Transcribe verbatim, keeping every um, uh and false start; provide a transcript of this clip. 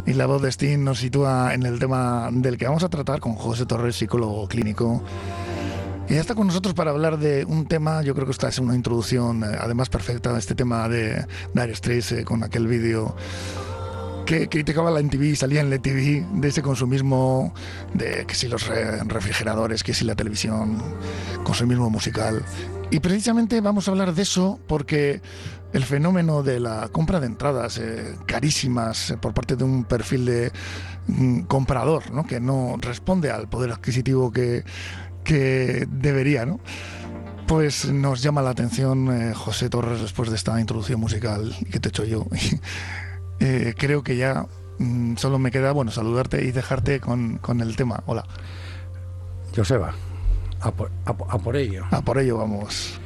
y la voz de Sting nos sitúa en el tema del que vamos a tratar con José Torres, psicólogo clínico. Y ya está con nosotros para hablar de un tema, yo creo que esta es una introducción eh, además perfecta, este tema de Dire Straits, eh, con aquel vídeo que criticaba la M T V, salía en la T V, de ese consumismo, de que si los re- refrigeradores, que si la televisión, consumismo musical. Y precisamente vamos a hablar de eso porque el fenómeno de la compra de entradas eh, carísimas eh, por parte de un perfil de mm, comprador, ¿no?, que no responde al poder adquisitivo que que debería, ¿no? Pues nos llama la atención, eh, José Torres, después de esta introducción musical que te he hecho yo. eh, creo que ya mm, solo me queda, bueno, saludarte y dejarte con, con el tema. Hola. Joseba, a por, a, a por ello. A por ello vamos.